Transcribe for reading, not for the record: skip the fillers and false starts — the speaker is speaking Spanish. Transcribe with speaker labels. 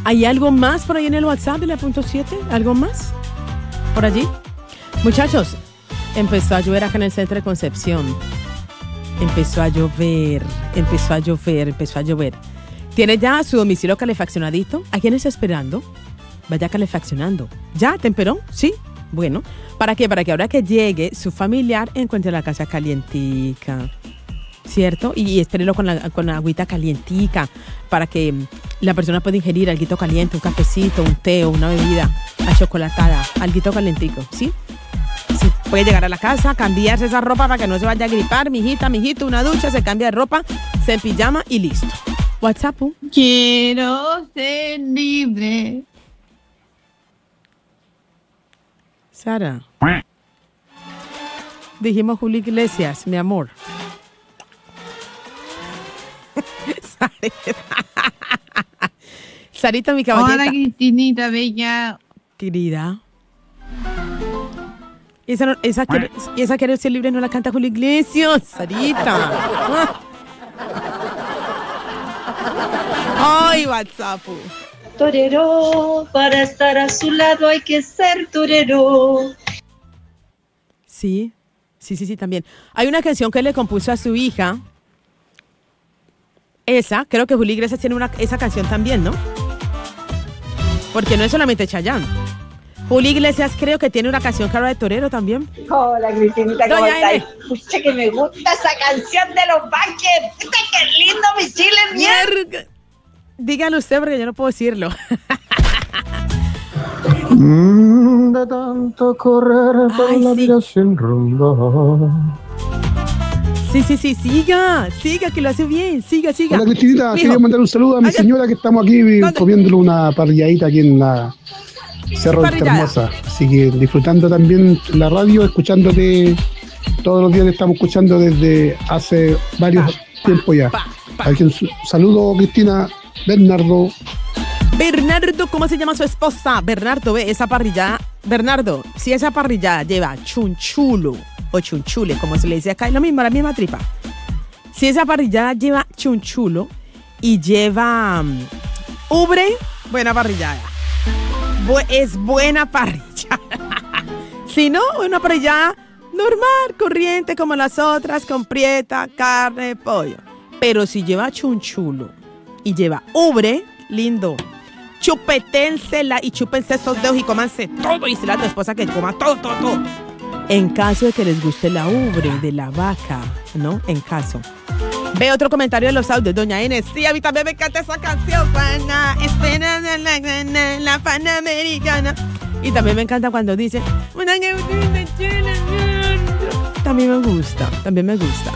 Speaker 1: ¿Hay algo más por ahí en el WhatsApp de la .7? ¿Algo más por allí? Muchachos, empezó a llover acá en el centro de Concepción. Empezó a llover. ¿Tiene ya su domicilio calefaccionadito? ¿A quién está esperando? Vaya calefaccionando. ¿Ya temperó? ¿Sí? Bueno. ¿Para qué? Para que ahora que llegue su familiar encuentre la casa calientica. ¿Cierto? Y espérelo con agüita calientica para que la persona pueda ingerir alguito caliente, un cafecito, un té o una bebida achocolatada, alguito calientico, ¿sí? Sí, puede llegar a la casa, cambiarse esa ropa para que no se vaya a gripar, mijito, una ducha, se cambia de ropa, se en pijama y listo. WhatsApp.
Speaker 2: Quiero ser libre.
Speaker 1: Sara. Dijimos Julio Iglesias, mi amor. Sarita, mi caballeta.
Speaker 2: Hola, Cristinita bella.
Speaker 1: Querida. Esa quiere ser libre, no la canta Julio Iglesias, Sarita. Ay, WhatsApp.
Speaker 3: Torero, para estar a su lado hay que ser torero.
Speaker 1: Sí, también. Hay una canción que le compuso a su hija. Esa, creo que Julio Iglesias tiene esa canción también, ¿no? Porque no es solamente Chayanne. Julio Iglesias creo que tiene una canción que habla de torero también.
Speaker 3: Hola, Cristinita, ¿cómo estás? Pucha, que me gusta esa canción de los Bunkers. ¡Qué lindo, mis chiles, mierda!
Speaker 1: Dígalo usted porque yo no puedo decirlo.
Speaker 4: De tanto correr por la vida sin rumbo.
Speaker 1: Sí, siga, que lo hace bien, siga.
Speaker 4: Hola, Cristinita, quería mandar un saludo a mi señora que estamos aquí comiéndole una parrilladita aquí en la Cerro de Hermosa. Así que disfrutando también la radio, escuchándote todos los días, te estamos escuchando desde hace varios tiempos ya. Aquí un saludo, Cristina. Bernardo,
Speaker 1: ¿cómo se llama su esposa? Bernardo, ve, esa parrillada. Bernardo, si esa parrillada lleva chunchulo o chunchule, como se le dice acá, es lo mismo, la misma tripa. Si esa parrillada lleva chunchulo y lleva ubre, buena parrillada. Es buena parrillada. Si no, una parrillada normal, corriente, como las otras, con prieta, carne, pollo. Pero si lleva chunchulo y lleva ubre, lindo. Chupeténsela y chúpense esos dedos y cómanse todo. Y si la tu esposa que coma todo. En caso de que les guste la ubre de la vaca, ¿no? En caso. Ve otro comentario de los audios. Doña N, sí, a mí también me encanta esa canción. Juana, espera la Panamericana. Y también me encanta cuando dice... También me gusta.